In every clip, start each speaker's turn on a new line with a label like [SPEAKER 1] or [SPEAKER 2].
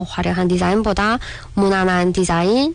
[SPEAKER 1] 화려한 디자인보다 무난한 디자인,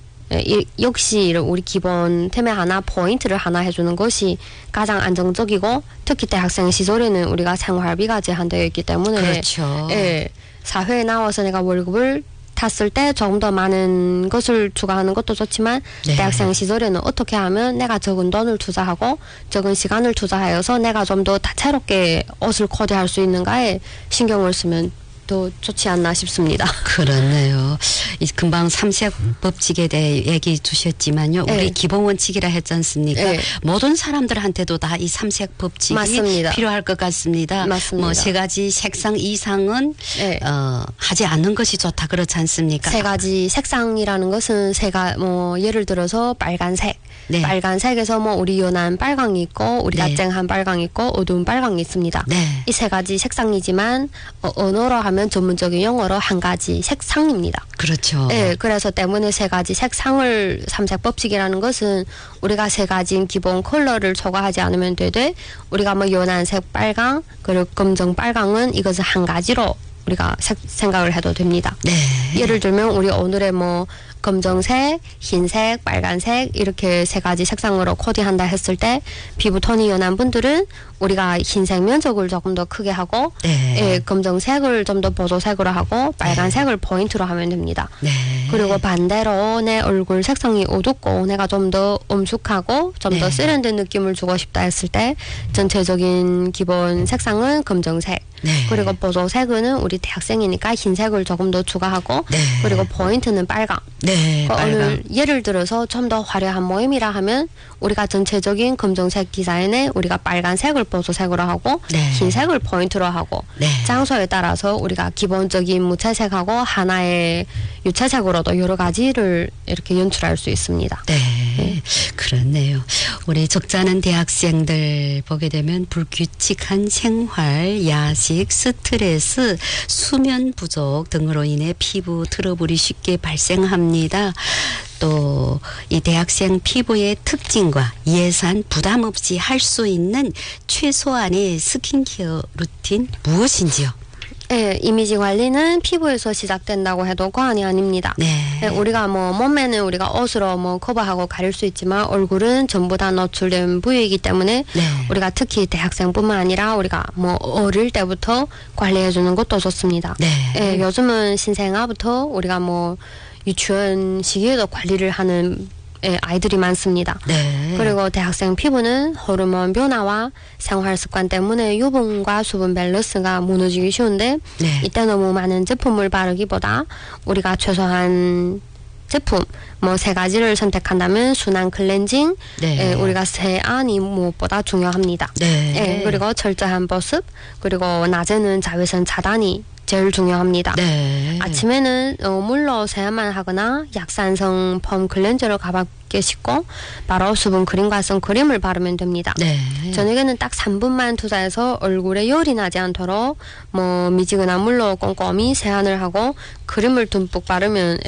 [SPEAKER 1] 역시 우리 기본 템에 하나 포인트를 하나 해주는 것이 가장 안정적이고, 특히 대학생 시절에는 우리가 생활비가 제한되어 있기 때문에
[SPEAKER 2] 그렇죠.
[SPEAKER 1] 예, 사회에 나와서 내가 월급을 탔을 때 조금 더 많은 것을 추가하는 것도 좋지만
[SPEAKER 2] 네.
[SPEAKER 1] 대학생 시절에는 어떻게 하면 내가 적은 돈을 투자하고 적은 시간을 투자하여서 내가 좀 더 다채롭게 옷을 코디할 수 있는가에 신경을 쓰면 더 좋지 않나 싶습니다.
[SPEAKER 2] 그렇네요. 금방 삼색 법칙에 대해 얘기 주셨지만요. 우리
[SPEAKER 1] 네.
[SPEAKER 2] 기본 원칙이라 했지 않습니까?
[SPEAKER 1] 네.
[SPEAKER 2] 모든 사람들한테도 다 이 삼색 법칙이
[SPEAKER 1] 맞습니다.
[SPEAKER 2] 필요할 것 같습니다.
[SPEAKER 1] 맞습니다.
[SPEAKER 2] 뭐 세 가지 색상 이상은
[SPEAKER 1] 네.
[SPEAKER 2] 하지 않는 것이 좋다 그렇지 않습니까?
[SPEAKER 1] 세 가지 색상이라는 것은 뭐 예를 들어서 빨간색.
[SPEAKER 2] 네.
[SPEAKER 1] 빨간색에서 뭐 우리 연한 빨강이 있고 우리
[SPEAKER 2] 네.
[SPEAKER 1] 낯쟁한 빨강이 있고 어두운 빨강이 있습니다.
[SPEAKER 2] 네.
[SPEAKER 1] 이 세 가지 색상이지만 언어로 하면 전문적인 용어로 한 가지 색상입니다.
[SPEAKER 2] 그렇죠.
[SPEAKER 1] 네, 그래서 때문에 세 가지 색상을 삼색 법칙이라는 것은 우리가 세 가지 기본 컬러를 초과하지 않으면 되되 우리가 뭐 연한색 빨강 그리고 검정 빨강은 이것을 한 가지로 우리가 생각을 해도 됩니다.
[SPEAKER 2] 네.
[SPEAKER 1] 예를 들면 우리 오늘의 뭐 검정색, 흰색, 빨간색 이렇게 세 가지 색상으로 코디한다 했을 때 피부톤이 연한 분들은 우리가 흰색 면적을 조금 더 크게 하고
[SPEAKER 2] 네.
[SPEAKER 1] 예, 검정색을 좀 더 보조색으로 하고 빨간색을 포인트로 하면 됩니다.
[SPEAKER 2] 네.
[SPEAKER 1] 그리고 반대로 내 얼굴 색상이 어둡고 내가 좀 더 엄숙하고 좀 더
[SPEAKER 2] 네.
[SPEAKER 1] 세련된 느낌을 주고 싶다 했을 때 전체적인 기본 색상은 검정색
[SPEAKER 2] 네.
[SPEAKER 1] 그리고 보조색은 우리 대학생이니까 흰색을 조금 더 추가하고
[SPEAKER 2] 네.
[SPEAKER 1] 그리고 포인트는 빨강.
[SPEAKER 2] 네.
[SPEAKER 1] 오늘 예를 들어서 좀 더 화려한 모임이라 하면 우리가 전체적인 검정색 디자인에 우리가 빨간색을 보조색으로 하고
[SPEAKER 2] 네.
[SPEAKER 1] 흰색을 포인트로 하고
[SPEAKER 2] 네.
[SPEAKER 1] 장소에 따라서 우리가 기본적인 무채색하고 하나의 유채색으로도 여러 가지를 이렇게 연출할 수 있습니다.
[SPEAKER 2] 네. 그렇네요. 우리 적잖은 대학생들 보게 되면 불규칙한 생활, 야식, 스트레스, 수면 부족 등으로 인해 피부 트러블이 쉽게 발생합니다. 또 이 대학생 피부의 특징과 예산 부담 없이 할 수 있는 최소한의 스킨케어 루틴 무엇인지요?
[SPEAKER 1] 네, 이미지 관리는 피부에서 시작된다고 해도 과언이 아닙니다.
[SPEAKER 2] 네.
[SPEAKER 1] 네, 우리가 뭐 몸매는 우리가 옷으로 뭐 커버하고 가릴 수 있지만 얼굴은 전부 다 노출된 부위이기 때문에
[SPEAKER 2] 네.
[SPEAKER 1] 우리가 특히 대학생뿐만 아니라 우리가 뭐 어릴 때부터 관리해 주는 것도 좋습니다.
[SPEAKER 2] 네.
[SPEAKER 1] 네, 요즘은 신생아부터 우리가 뭐 유치원 시기에도 관리를 하는 아이들이 많습니다.
[SPEAKER 2] 네.
[SPEAKER 1] 그리고 대학생 피부는 호르몬 변화와 생활 습관 때문에 유분과 수분 밸런스가 무너지기 쉬운데
[SPEAKER 2] 네.
[SPEAKER 1] 이때 너무 많은 제품을 바르기보다 우리가 최소한 제품 뭐 세 가지를 선택한다면 순한 클렌징
[SPEAKER 2] 네.
[SPEAKER 1] 우리가 세안이 무엇보다 중요합니다.
[SPEAKER 2] 네.
[SPEAKER 1] 그리고 철저한 보습 그리고 낮에는 자외선 차단이 제일 중요합니다.
[SPEAKER 2] 네.
[SPEAKER 1] 아침에는 물로 세안만 하거나 약산성 펌 클렌저를 가볍게 씻고 바로 수분 크림과 선크림을 바르면 됩니다.
[SPEAKER 2] 네.
[SPEAKER 1] 저녁에는 딱 3분만 투자해서 얼굴에 열이 나지 않도록 뭐 미지근한 물로 꼼꼼히 세안을 하고 크림을 듬뿍 바르면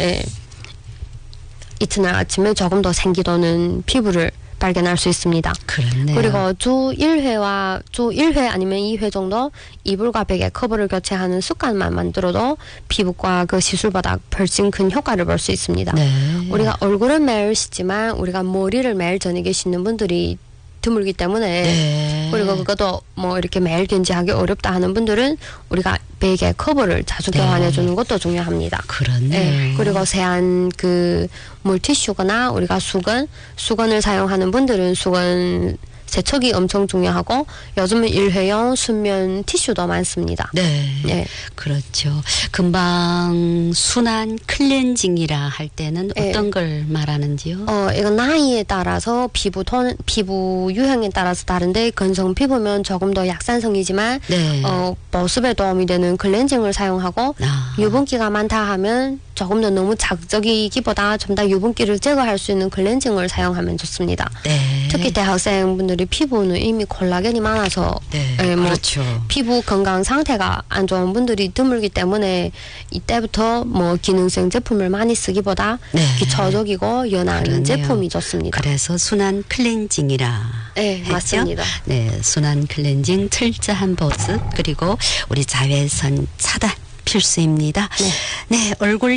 [SPEAKER 1] 이튿날 아침에 조금 더 생기 도는 피부를 발견할 수 있습니다.
[SPEAKER 2] 그렇네요.
[SPEAKER 1] 그리고 주 1회 아니면 2회 정도 이불과 베개 커버를 교체하는 습관만 만들어도 피부과 그 시술보다 훨씬 큰 효과를 볼 수 있습니다.
[SPEAKER 2] 네.
[SPEAKER 1] 우리가 얼굴은 매일 씻지만 우리가 머리를 매일 저녁에 씻는 분들이 드물기 때문에
[SPEAKER 2] 네.
[SPEAKER 1] 그리고 그것도 뭐 이렇게 매일 견지하기 어렵다 하는 분들은 우리가 베개 커버를 자주
[SPEAKER 2] 네.
[SPEAKER 1] 교환해 주는 것도 중요합니다.
[SPEAKER 2] 그렇네요.
[SPEAKER 1] 네. 그리고 세안 그 물티슈거나 우리가 수건을 사용하는 분들은 수건 세척이 엄청 중요하고 요즘은 일회용 순면 티슈도 많습니다.
[SPEAKER 2] 네.
[SPEAKER 1] 네.
[SPEAKER 2] 그렇죠. 금방 순한 클렌징이라 할 때는
[SPEAKER 1] 네.
[SPEAKER 2] 어떤 걸 말하는지요?
[SPEAKER 1] 이건 나이에 따라서 피부 유형에 따라서 다른데 건성 피부면 조금 더 약산성이지만
[SPEAKER 2] 네.
[SPEAKER 1] 보습에 도움이 되는 클렌징을 사용하고 유분기가 많다 하면 조금 더 너무 자극적이기보다 좀 더 유분기를 제거할 수 있는 클렌징을 사용하면 좋습니다.
[SPEAKER 2] 네.
[SPEAKER 1] 특히 대학생분들이 피부는 이미 콜라겐이 많아서
[SPEAKER 2] 네.
[SPEAKER 1] 뭐
[SPEAKER 2] 그렇죠.
[SPEAKER 1] 피부 건강 상태가 안 좋은 분들이 드물기 때문에 이때부터 뭐 기능성 제품을 많이 쓰기보다
[SPEAKER 2] 네.
[SPEAKER 1] 기초적이고 연한
[SPEAKER 2] 그러네요.
[SPEAKER 1] 제품이 좋습니다.
[SPEAKER 2] 그래서 순한 클렌징이라
[SPEAKER 1] 네,
[SPEAKER 2] 했죠?
[SPEAKER 1] 맞습니다.
[SPEAKER 2] 네, 순한 클렌징, 철저한 보습, 그리고 우리 자외선 차단 필수입니다. 네, 얼굴